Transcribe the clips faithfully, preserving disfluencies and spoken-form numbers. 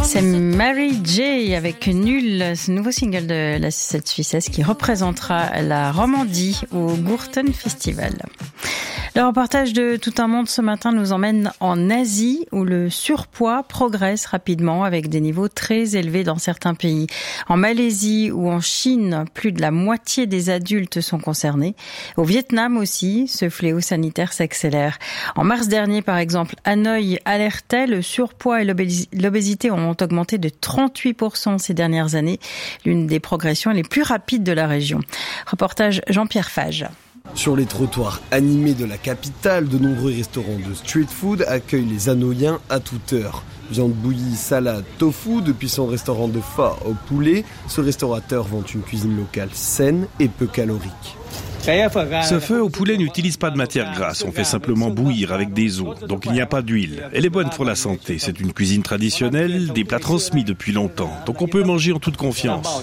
C'est Mary J avec Nul, ce nouveau single de la cette Suissesse qui représentera la Romandie au Gurten Festival. Le reportage de Tout un monde ce matin nous emmène en Asie où le surpoids progresse rapidement avec des niveaux très élevés dans certains pays. En Malaisie ou en Chine, plus de la moitié des adultes sont concernés. Au Vietnam aussi, ce fléau sanitaire s'accélère. En mars dernier, par exemple, Hanoï alertait, le surpoids et l'obésité ont augmenté de trente-huit pour cent ces dernières années, l'une des progressions les plus rapides de la région. Reportage Jean-Pierre Fage. Sur les trottoirs animés de la capitale, de nombreux restaurants de street food accueillent les Hanoïens à toute heure. Viande bouillie, salade, tofu, depuis son restaurant de pho au poulet, ce restaurateur vend une cuisine locale saine et peu calorique. Ce feu au poulet n'utilise pas de matière grasse, on fait simplement bouillir avec des os, donc il n'y a pas d'huile. Elle est bonne pour la santé, c'est une cuisine traditionnelle, des plats transmis depuis longtemps, donc on peut manger en toute confiance.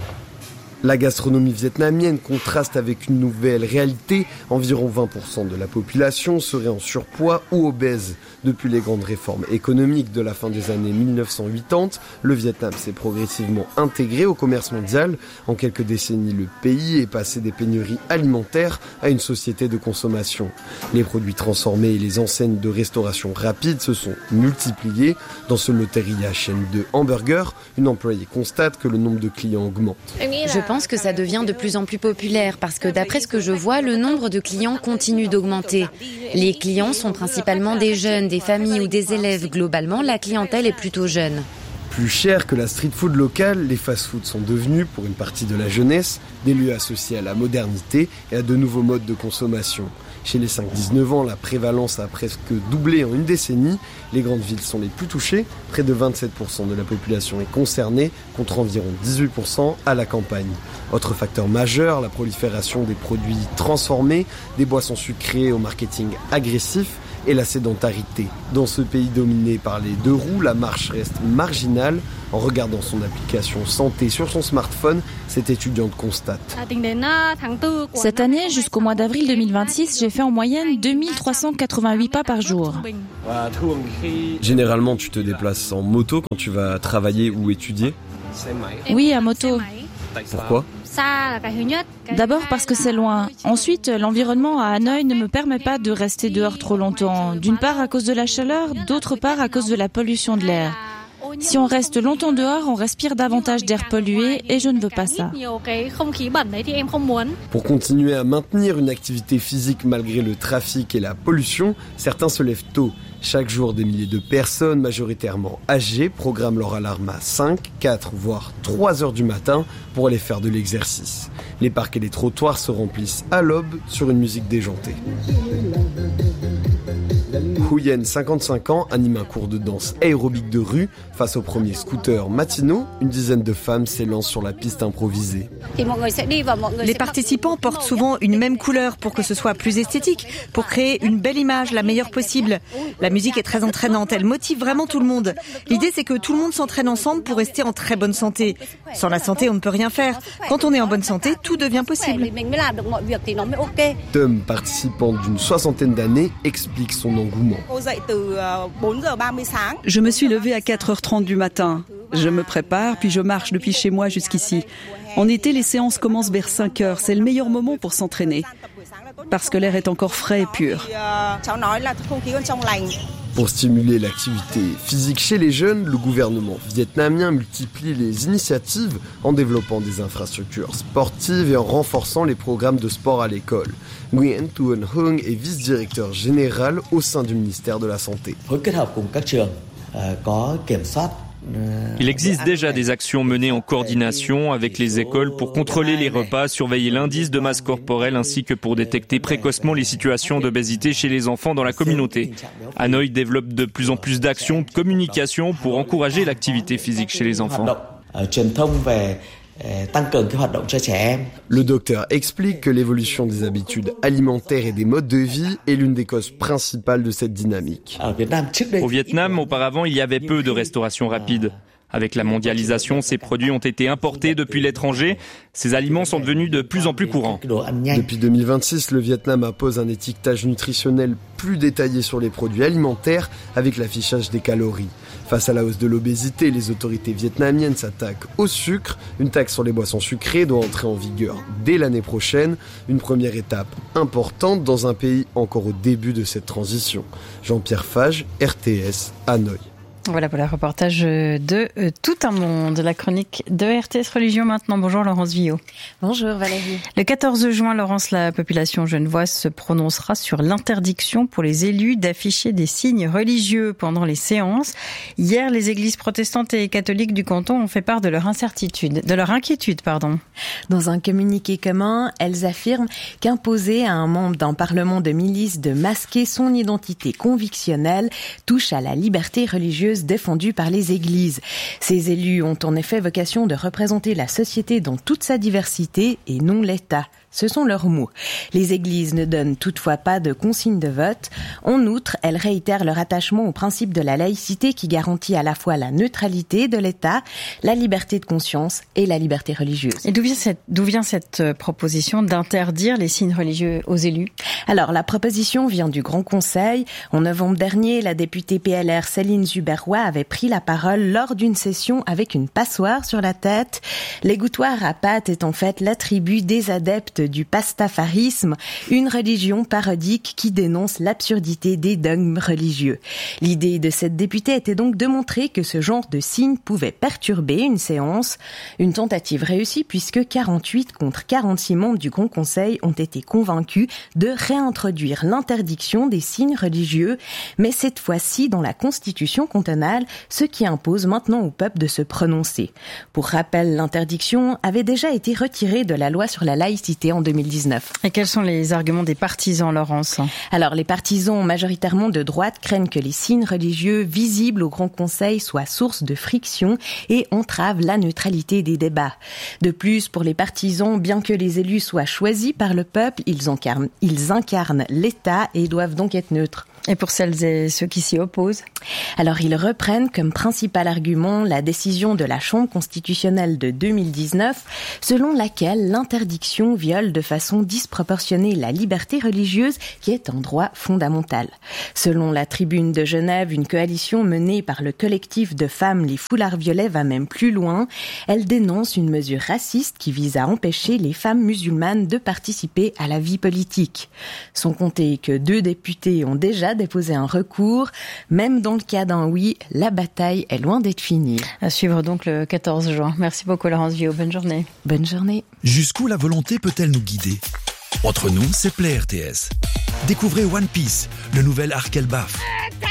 La gastronomie vietnamienne contraste avec une nouvelle réalité. Environ vingt pour cent de la population serait en surpoids ou obèse. Depuis les grandes réformes économiques de la fin des années mille neuf cent quatre-vingt-dix, le Vietnam s'est progressivement intégré au commerce mondial. En quelques décennies, le pays est passé des pénuries alimentaires à une société de consommation. Les produits transformés et les enseignes de restauration rapide se sont multipliés. Dans ce loteria chaîne de hamburgers, une employée constate que le nombre de clients augmente. Je pense que ça devient de plus en plus populaire parce que d'après ce que je vois, le nombre de clients continue d'augmenter. Les clients sont principalement des jeunes, des familles ou des élèves. Globalement, la clientèle est plutôt jeune. Plus cher que la street food locale, les fast-foods sont devenus, pour une partie de la jeunesse, des lieux associés à la modernité et à de nouveaux modes de consommation. Chez les cinq dix-neuf ans, la prévalence a presque doublé en une décennie. Les grandes villes sont les plus touchées. Près de vingt-sept pour cent de la population est concernée, contre environ dix-huit pour cent à la campagne. Autre facteur majeur, la prolifération des produits transformés, des boissons sucrées au marketing agressif et la sédentarité. Dans ce pays dominé par les deux roues, la marche reste marginale. En regardant son application santé sur son smartphone, cette étudiante constate. Cette année, jusqu'au mois d'avril deux mille vingt-six, j'ai fait en moyenne deux mille trois cent quatre-vingt-huit pas par jour. Généralement, tu te déplaces en moto quand tu vas travailler ou étudier ? Oui, à moto. Pourquoi ? D'abord parce que c'est loin. Ensuite, l'environnement à Hanoï ne me permet pas de rester dehors trop longtemps. D'une part à cause de la chaleur, d'autre part à cause de la pollution de l'air. Si on reste longtemps dehors, on respire davantage d'air pollué et je ne veux pas ça. Pour continuer à maintenir une activité physique malgré le trafic et la pollution, certains se lèvent tôt. Chaque jour, des milliers de personnes, majoritairement âgées, programment leur alarme à cinq, quatre, voire trois heures du matin pour aller faire de l'exercice. Les parcs et les trottoirs se remplissent à l'aube sur une musique déjantée. Huyen, cinquante-cinq ans, anime un cours de danse aérobique de rue. Face aux premiers scooters matinaux, une dizaine de femmes s'élancent sur la piste improvisée. Les participants portent souvent une même couleur pour que ce soit plus esthétique, pour créer une belle image, la meilleure possible. La musique est très entraînante, elle motive vraiment tout le monde. L'idée, c'est que tout le monde s'entraîne ensemble pour rester en très bonne santé. Sans la santé, on ne peut rien faire. Quand on est en bonne santé, tout devient possible. Tom, participant d'une soixantaine d'années, explique son engouement. Je me suis levée à quatre heures trente du matin. Je me prépare, puis je marche depuis chez moi jusqu'ici. En été, les séances commencent vers cinq heures. C'est le meilleur moment pour s'entraîner, parce que l'air est encore frais et pur. Pour stimuler l'activité physique chez les jeunes, le gouvernement vietnamien multiplie les initiatives en développant des infrastructures sportives et en renforçant les programmes de sport à l'école. Nguyen Tuan Hung est vice-directeur général au sein du ministère de la Santé. Il existe déjà des actions menées en coordination avec les écoles pour contrôler les repas, surveiller l'indice de masse corporelle ainsi que pour détecter précocement les situations d'obésité chez les enfants dans la communauté. Hanoï développe de plus en plus d'actions de communication pour encourager l'activité physique chez les enfants. Le docteur explique que l'évolution des habitudes alimentaires et des modes de vie est l'une des causes principales de cette dynamique. Au Vietnam, auparavant, il y avait peu de restauration rapide. Avec la mondialisation, ces produits ont été importés depuis l'étranger. Ces aliments sont devenus de plus en plus courants. Depuis deux mille vingt-six, le Vietnam impose un étiquetage nutritionnel plus détaillé sur les produits alimentaires avec l'affichage des calories. Face à la hausse de l'obésité, les autorités vietnamiennes s'attaquent au sucre. Une taxe sur les boissons sucrées doit entrer en vigueur dès l'année prochaine. Une première étape importante dans un pays encore au début de cette transition. Jean-Pierre Fage, R T S, Hanoï. Voilà pour le reportage de euh, Tout un monde, la chronique de R T S Religion maintenant. Bonjour Laurence Villot. Bonjour Valérie. Le quatorze juin, Laurence, la population genevoise se prononcera sur l'interdiction pour les élus d'afficher des signes religieux pendant les séances. Hier, les églises protestantes et catholiques du canton ont fait part de leur incertitude, de leur inquiétude, pardon. Dans un communiqué commun, elles affirment qu'imposer à un membre d'un parlement de milice de masquer son identité convictionnelle touche à la liberté religieuse défendue par les églises. Ces élus ont en effet vocation de représenter la société dans toute sa diversité et non l'État. Ce sont leurs mots. Les églises ne donnent toutefois pas de consigne de vote. En outre, elles réitèrent leur attachement au principe de la laïcité qui garantit à la fois la neutralité de l'État, la liberté de conscience et la liberté religieuse. Et d'où vient cette, d'où vient cette proposition d'interdire les signes religieux aux élus ? Alors, la proposition vient du Grand Conseil. En novembre dernier, la députée P L R Céline Zuberois avait pris la parole lors d'une session avec une passoire sur la tête. L'égouttoir à pâte est en fait l'attribut des adeptes du pastafarisme, une religion parodique qui dénonce l'absurdité des dogmes religieux. L'idée de cette députée était donc de montrer que ce genre de signe pouvait perturber une séance. Une tentative réussie puisque quarante-huit contre quarante-six membres du Grand Conseil ont été convaincus de réintroduire l'interdiction des signes religieux, mais cette fois-ci dans la Constitution cantonale, ce qui impose maintenant au peuple de se prononcer. Pour rappel, l'interdiction avait déjà été retirée de la loi sur la laïcité en deux mille dix-neuf. Et quels sont les arguments des partisans, Laurence ? Alors, les partisans majoritairement de droite craignent que les signes religieux visibles au Grand Conseil soient source de friction et entravent la neutralité des débats. De plus, pour les partisans, bien que les élus soient choisis par le peuple, ils incarnent, ils incarnent l'État et doivent donc être neutres. Et pour celles et ceux qui s'y opposent ? Alors, ils reprennent comme principal argument la décision de la Chambre constitutionnelle de deux mille dix-neuf, selon laquelle l'interdiction viole de façon disproportionnée la liberté religieuse qui est un droit fondamental. Selon la Tribune de Genève, une coalition menée par le collectif de femmes Les Foulards Violets va même plus loin. Elle dénonce une mesure raciste qui vise à empêcher les femmes musulmanes de participer à la vie politique. Sans compter que deux députés ont déjà déposer un recours. Même dans le cas d'un oui, la bataille est loin d'être finie. À suivre donc le quatorze juin. Merci beaucoup Laurence Villot. Bonne journée. Bonne journée. Jusqu'où la volonté peut-elle nous guider ? Entre nous, c'est Play R T S. Découvrez One Piece, le nouvel arc Elbaf.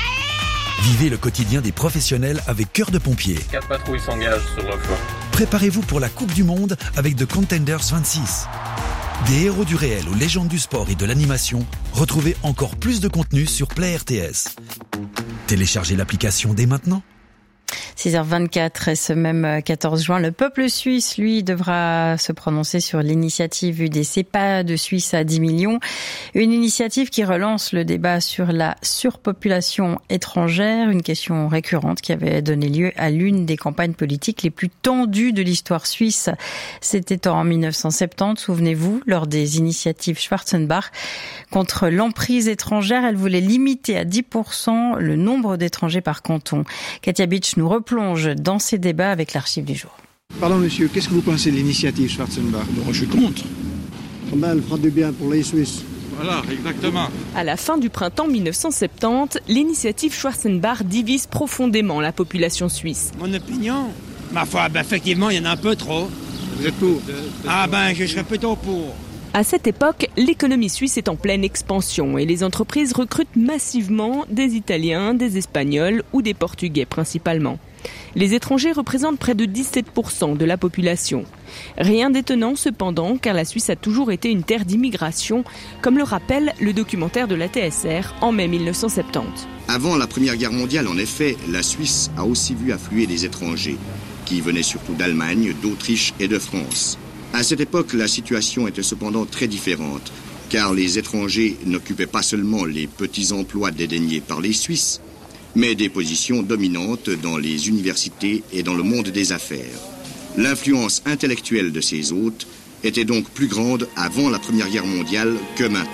Vivez le quotidien des professionnels avec Cœur de Pompier. Quatre patrouilles s'engagent sur le flanc. Préparez-vous pour la Coupe du Monde avec The Contenders vingt-six. Des héros du réel aux légendes du sport et de l'animation, retrouvez encore plus de contenu sur Play R T S. Téléchargez l'application dès maintenant. six heures vingt-quatre et ce même quatorze juin, le peuple suisse, lui, devra se prononcer sur l'initiative U D C, pas de Suisse à dix millions. Une initiative qui relance le débat sur la surpopulation étrangère, une question récurrente qui avait donné lieu à l'une des campagnes politiques les plus tendues de l'histoire suisse. C'était en mille neuf cent soixante-dix, souvenez-vous, lors des initiatives Schwarzenbach. Contre l'emprise étrangère, elle voulait limiter à dix pour cent le nombre d'étrangers par canton. Katia Beach nous replonge dans ces débats avec l'archive du jour. Pardon monsieur, qu'est-ce que vous pensez de l'initiative Schwarzenbach ? Moi je suis contre. Ben, elle fera du bien pour les Suisses. Voilà, exactement. À la fin du printemps mille neuf cent soixante-dix, l'initiative Schwarzenbach divise profondément la population suisse. Mon opinion ? Ma foi, ben, effectivement, il y en a un peu trop. Vous êtes pour ? Ah ben, je serais plutôt pour. À cette époque, l'économie suisse est en pleine expansion et les entreprises recrutent massivement des Italiens, des Espagnols ou des Portugais principalement. Les étrangers représentent près de dix-sept pour cent de la population. Rien d'étonnant cependant, car la Suisse a toujours été une terre d'immigration, comme le rappelle le documentaire de la T S R en mai mille neuf cent soixante-dix. Avant la Première Guerre mondiale, en effet, la Suisse a aussi vu affluer des étrangers, qui venaient surtout d'Allemagne, d'Autriche et de France. À cette époque, la situation était cependant très différente, car les étrangers n'occupaient pas seulement les petits emplois dédaignés par les Suisses, mais des positions dominantes dans les universités et dans le monde des affaires. L'influence intellectuelle de ces hôtes était donc plus grande avant la Première Guerre mondiale que maintenant.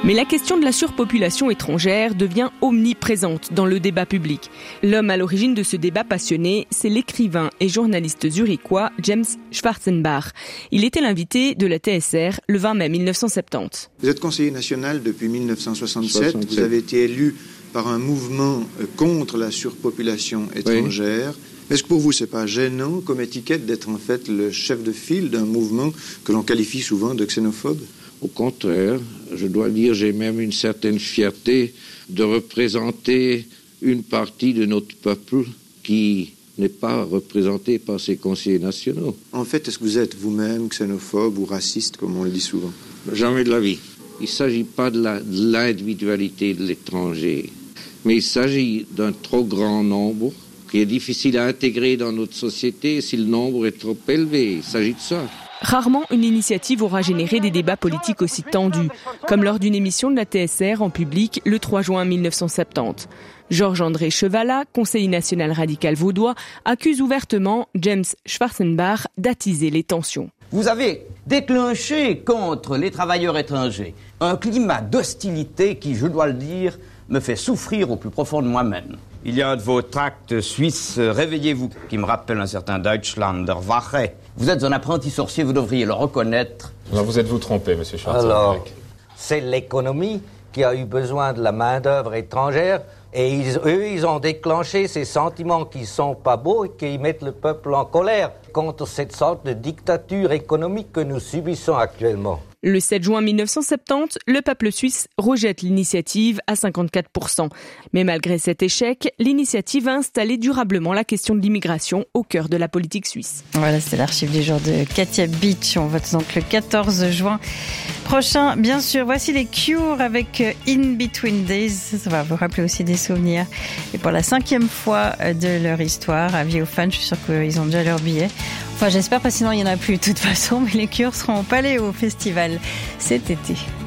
Mais la question de la surpopulation étrangère devient omniprésente dans le débat public. L'homme à l'origine de ce débat passionné, c'est l'écrivain et journaliste zurichois James Schwarzenbach. Il était l'invité de la T S R le vingt mai mille neuf cent soixante-dix. Vous êtes conseiller national depuis mille neuf cent soixante-sept. soixante-sept. Vous avez été élu par un mouvement contre la surpopulation étrangère. Oui. Est-ce que pour vous, c'est pas gênant comme étiquette d'être en fait le chef de file d'un mouvement que l'on qualifie souvent de xénophobe ? Au contraire, je dois dire, j'ai même une certaine fierté de représenter une partie de notre peuple qui n'est pas représentée par ses conseillers nationaux. En fait, est-ce que vous êtes vous-même xénophobe ou raciste, comme on le dit souvent ? Jamais de la vie. Il ne s'agit pas de, la, de l'individualité de l'étranger, mais il s'agit d'un trop grand nombre qui est difficile à intégrer dans notre société si le nombre est trop élevé. Il s'agit de ça. Rarement une initiative aura généré des débats politiques aussi tendus, comme lors d'une émission de la T S R en public le trois juin mille neuf cent soixante-dix. Georges-André Chevalat, conseiller national radical vaudois, accuse ouvertement James Schwarzenbach d'attiser les tensions. Vous avez déclenché contre les travailleurs étrangers un climat d'hostilité qui, je dois le dire, me fait souffrir au plus profond de moi-même. Il y a un de vos tracts suisses, Réveillez-vous, qui me rappelle un certain Deutschlander Wache. Vous êtes un apprenti sorcier, vous devriez le reconnaître. Alors vous êtes-vous trompé, monsieur Schwarzenbach? Alors, c'est l'économie qui a eu besoin de la main-d'œuvre étrangère et ils, eux, ils ont déclenché ces sentiments qui sont pas beaux et qui mettent le peuple en colère contre cette sorte de dictature économique que nous subissons actuellement. Le sept juin mille neuf cent soixante-dix, le peuple suisse rejette l'initiative à cinquante-quatre pour cent. Mais malgré cet échec, l'initiative a installé durablement la question de l'immigration au cœur de la politique suisse. Voilà, c'est l'archive du jour de Katia Beach. On vote donc le quatorze juin prochain. Bien sûr, voici les Cure avec In Between Days. Ça va vous rappeler aussi des souvenirs. Et pour la cinquième fois de leur histoire, avis aux fans, je suis sûre qu'ils ont déjà leur billet. Enfin, j'espère, parce que sinon il n'y en a plus de toute façon, mais les Cure seront au Palais au festival cet été.